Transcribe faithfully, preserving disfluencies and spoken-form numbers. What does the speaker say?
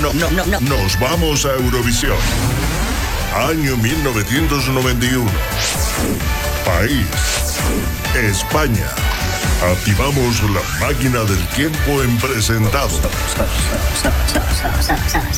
no, no, no, no. Nos vamos a Eurovisión. Año mil novecientos noventa y uno. País: España. Activamos la máquina del tiempo en presentado.